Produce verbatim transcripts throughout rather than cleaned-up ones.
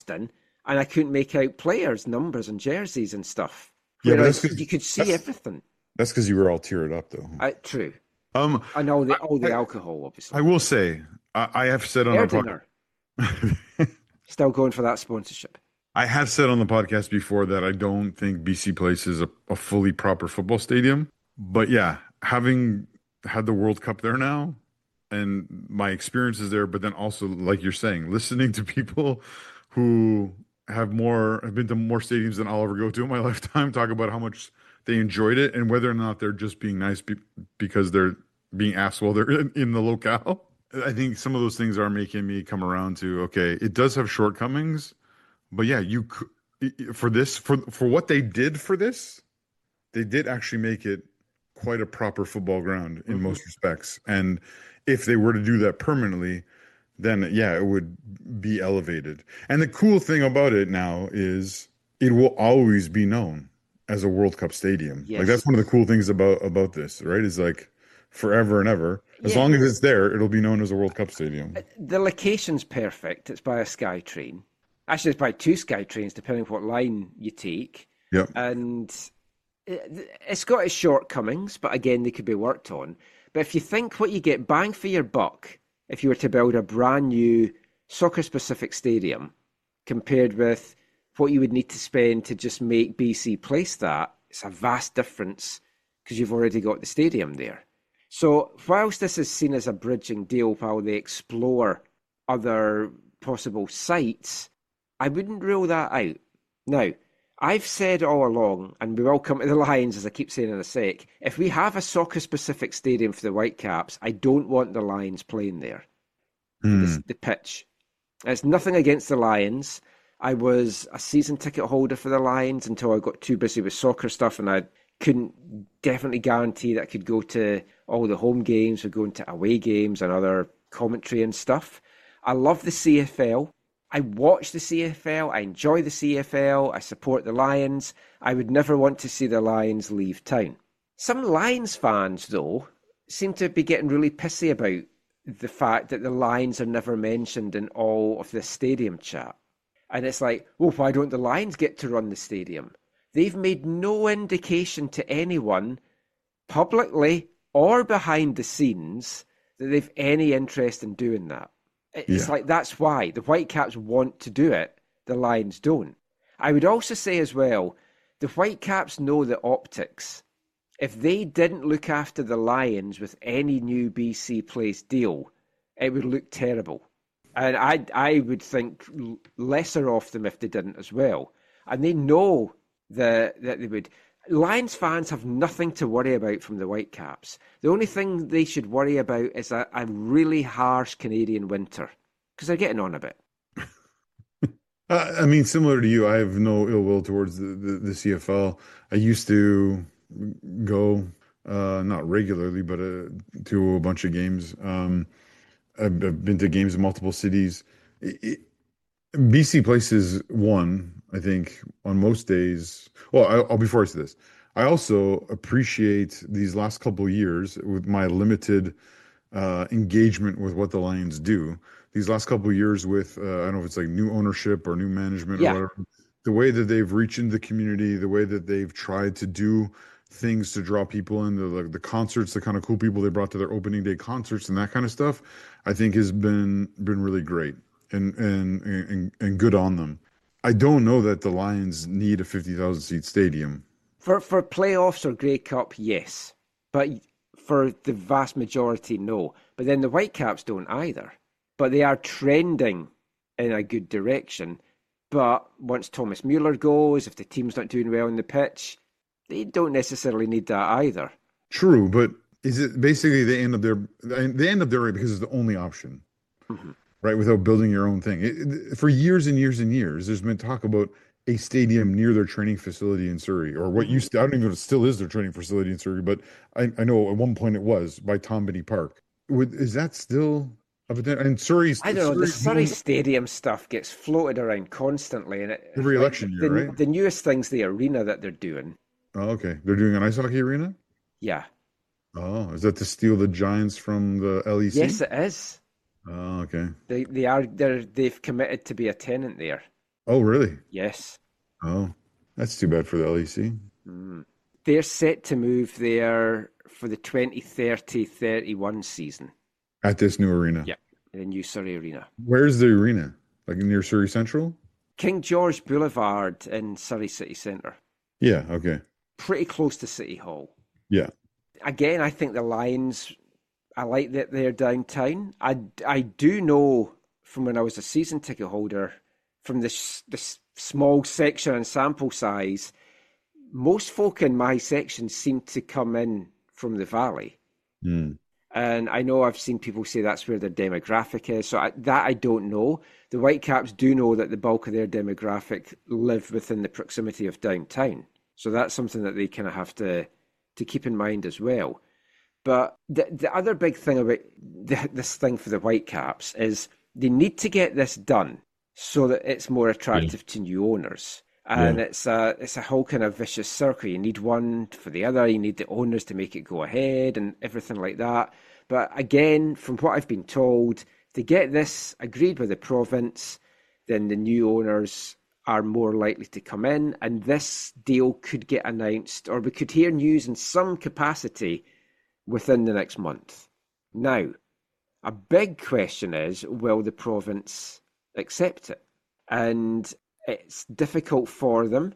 in, and I couldn't make out players, numbers, and jerseys and stuff. Yeah, but that's Whereas because you could see that's everything. that's because you were all teared up, though. Uh, true. Um, And all the I, all the I, alcohol, I obviously. will say, I, I have said on our Erdinger, podcast, still going for that sponsorship. I have said on the podcast before that I don't think B C Place is a, a fully proper football stadium. But yeah, having had the World Cup there now and my experiences there, but then also, like you're saying, listening to people who have more have been to more stadiums than I'll ever go to in my lifetime talk about how much they enjoyed it and whether or not they're just being nice be because they're being asked while they're in, in the locale. I think some of those things are making me come around to, okay, it does have shortcomings, but yeah, you could, for this, for for what they did for this, they did actually make it quite a proper football ground in Mm-hmm. most respects. And if they were to do that permanently, then yeah, it would be elevated. And the cool thing about it now is it will always be known as a World Cup stadium. Like Yes. that's one of the cool things about about this, right? Is like forever and ever. As Yeah. long as it's there, it'll be known as a World Cup stadium. The location's perfect. It's by a sky train. Actually, it's by two sky trains, depending on what line you take. Yep. And it- it's got its shortcomings, but again, they could be worked on. But if you think what you get bang for your buck, if you were to build a brand new soccer-specific stadium compared with what you would need to spend to just make B C Place that, it's a vast difference because you've already got the stadium there. So whilst this is seen as a bridging deal while they explore other possible sites, I wouldn't rule that out. Now, I've said all along, and we will come to the Lions, as I keep saying in a sec, if we have a soccer-specific stadium for the Whitecaps, I don't want the Lions playing there, for Hmm. this, the pitch. It's nothing against the Lions. I was a season ticket holder for the Lions until I got too busy with soccer stuff, and I couldn't definitely guarantee that I could go to all the home games or going to away games and other commentary and stuff. I love the C F L. I watch the C F L. I enjoy the C F L. I support the Lions. I would never want to see the Lions leave town. Some Lions fans, though, seem to be getting really pissy about the fact that the Lions are never mentioned in all of the stadium chat. And it's like, well, why don't the Lions get to run the stadium? They've made no indication to anyone, publicly or behind the scenes, that they've any interest in doing that. It's Yeah. like, that's why. The Whitecaps want to do it, the Lions don't. I would also say as well, the Whitecaps know the optics. If they didn't look after the Lions with any new B C Place deal, it would look terrible. And I I would think lesser of them if they didn't as well. And they know that that they would. Lions fans have nothing to worry about from the Whitecaps. The only thing they should worry about is a, a really harsh Canadian winter because they're getting on a bit. Uh, I mean, similar to you, I have no ill will towards the, the, the C F L. I used to go, uh, not regularly, but uh, to a bunch of games. Um, I've, I've been to games in multiple cities. It, it, B C Places won, I think, on most days. Well, I, I'll before I say this, I also appreciate these last couple of years with my limited uh, engagement with what the Lions do. These last couple of years with uh, I don't know if it's like new ownership or new management or Yeah, whatever. The way that they've reached into the community, the way that they've tried to do things to draw people in, the like, the concerts, the kind of cool people they brought to their opening day concerts and that kind of stuff, I think has been been really great and and and, and good on them. I don't know that the Lions need a fifty thousand seat stadium. for for playoffs or Grey Cup, yes, but for the vast majority, no. But then the Whitecaps don't either. But they are trending in a good direction. But once Thomas Mueller goes, if the team's not doing well on the pitch, they don't necessarily need that either. True, but is it basically they end up there? They end up there right because it's the only option, Mm-hmm. right? Without building your own thing. It, it- for years and years and years, there's been talk about a stadium near their training facility in Surrey, or what Mm-hmm. used to, I don't even know if it still is their training facility in Surrey, but I, I know at one point it was by Tom Benny Park. Would, is that still a potential? And Surrey's, I don't know. The Surrey's Surrey known Stadium stuff gets floated around constantly, and it, every like election year, the right? the newest thing's the arena that they're doing. Oh, okay. They're doing an ice hockey arena? Yeah, Oh, is that to steal the Giants from the L E C? yes, it is. Oh, okay. They they are they they've committed to be a tenant there. Oh, really? Yes. Oh, that's too bad for the L E C. Mm. They're set to move there for the twenty thirty thirty-one season. At this new arena. Yep, the new Surrey Arena. Where's the arena? Like near Surrey Central? King George Boulevard in Surrey City Centre. Yeah, okay. Pretty close to City Hall. Yeah. Again, I think the Lions, I like that they're downtown. I, I do know from when I was a season ticket holder, from this, this small section and sample size, most folk in my section seem to come in from the Valley. Mm. And I know I've seen people say that's where their demographic is. So I, that I don't know. The Whitecaps do know that the bulk of their demographic live within the proximity of downtown. So that's something that they kind of have to, to keep in mind as well. But the, the other big thing about the, this thing for the Whitecaps is they need to get this done so that it's more attractive yeah. to new owners. And yeah. it's a it's a whole kind of vicious circle. You need one for the other. You need the owners to make it go ahead and everything like that. But again, from what I've been told, if they get this agreed with the province, then the new owners are more likely to come in. And this deal could get announced, or we could hear news in some capacity within the next month. Now, a big question is, will the province accept it? And it's difficult for them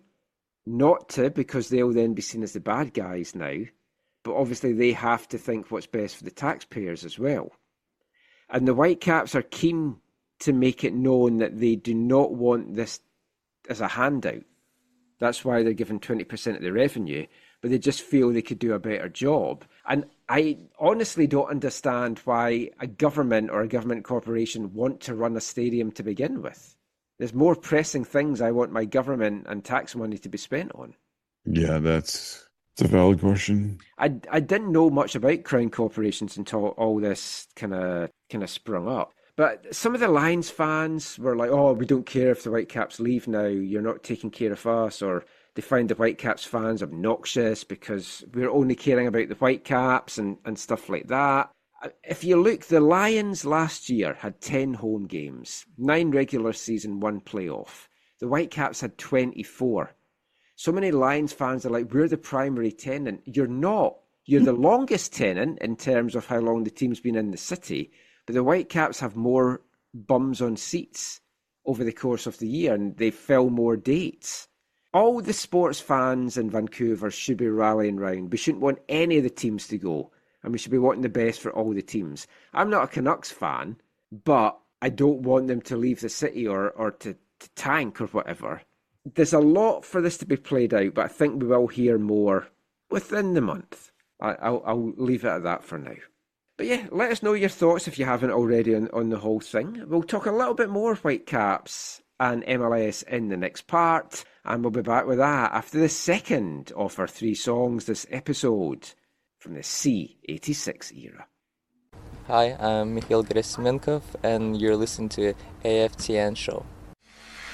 not to, because they'll then be seen as the bad guys now. But obviously they have to think what's best for the taxpayers as well. And the Whitecaps are keen to make it known that they do not want this as a handout. That's why they're given twenty percent of the revenue, but they just feel they could do a better job. And I honestly don't understand why a government or a government corporation want to run a stadium to begin with. There's more pressing things I want my government and tax money to be spent on. Yeah, that's, that's a valid question. I, I didn't know much about crown corporations until all this kind of kind of sprung up. But some of the Lions fans were like, oh, we don't care if the Whitecaps leave now. You're not taking care of us. Or they find the Whitecaps fans obnoxious because we're only caring about the Whitecaps and, and stuff like that. If you look, the Lions last year had ten home games, nine regular season, one playoff. The Whitecaps had twenty-four. So many Lions fans are like, we're the primary tenant. You're not. You're the longest tenant in terms of how long the team's been in the city, but the Whitecaps have more bums on seats over the course of the year, and they fill more dates. All the sports fans in Vancouver should be rallying round. We shouldn't want any of the teams to go. And we should be wanting the best for all the teams. I'm not a Canucks fan, but I don't want them to leave the city or, or to, to tank or whatever. There's a lot for this to be played out, but I think we will hear more within the month. I, I'll, I'll leave it at that for now. But yeah, let us know your thoughts if you haven't already on, on the whole thing. We'll talk a little bit more Whitecaps and M L S in the next part, and we'll be back with that after the second of our three songs this episode. From the C eighty-six era. Hi, I'm Mikhail Gerasimenkov, and you're listening to A F T N Show.